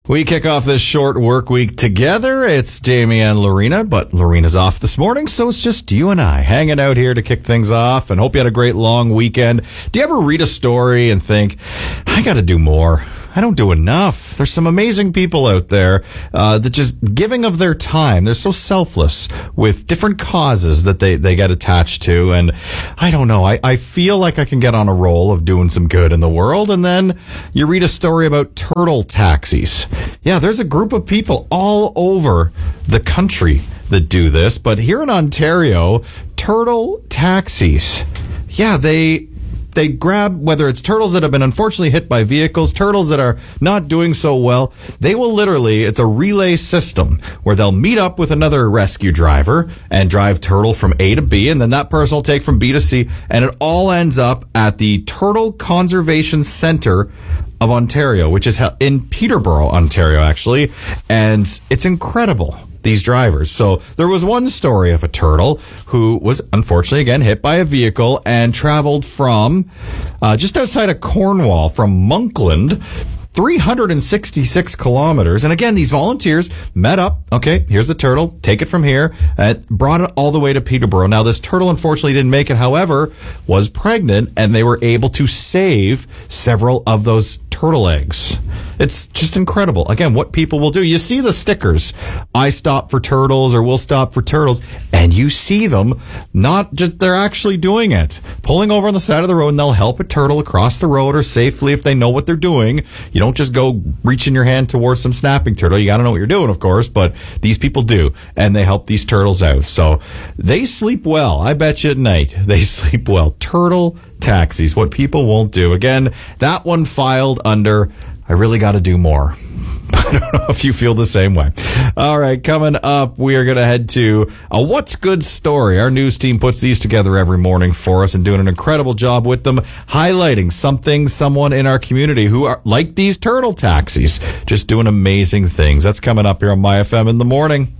We kick off this short work week together. It's Jamie and Lorena, but Lorena's off this morning, so it's just you and I hanging out here to kick things off, and hope you had a great long weekend. Do you ever read a story and think, I got to do more? I don't do enough. There's some amazing people out there that just giving of their time. They're so selfless with different causes that they get attached to. And I don't know. I feel like I can get on a roll of doing some good in the world. And then you read a story about turtle taxis. Yeah, there's a group of people all over the country that do this. But here in Ontario, turtle taxis. Yeah, they grab, whether it's turtles that have been unfortunately hit by vehicles, turtles that are not doing so well, they will literally, it's a relay system where they'll meet up with another rescue driver and drive turtle from A to B, and then that person will take from B to C, and it all ends up at the Turtle Conservation Centre of Ontario, which is in Peterborough, Ontario, actually, and it's incredible. These drivers. So there was one story of a turtle who was unfortunately again hit by a vehicle and traveled from just outside of Cornwall, from Monkland, 366 kilometers. And again, these volunteers met up. Okay, here's the turtle. Take it from here. Brought it all the way to Peterborough. Now, this turtle unfortunately didn't make it, however, was pregnant, and they were able to save several of those turtle eggs. It's just incredible. Again, what people will do. You see the stickers, I stop for turtles, or we'll stop for turtles, and you see them not just, they're actually doing it. Pulling over on the side of the road, and they'll help a turtle across the road or safely if they know what they're doing. You don't just go reaching your hand towards some snapping turtle. You got to know what you're doing, of course, but these people do, and they help these turtles out. So they sleep well. I bet you at night they sleep well. Turtle taxis, what people won't do. Again, that one filed under, I really got to do more. I don't know if you feel the same way. All right, coming up, we are going to head to a What's Good story. Our news team puts these together every morning for us and doing an incredible job with them, highlighting someone in our community who are like these turtle taxis, just doing amazing things. That's coming up here on My FM in the morning.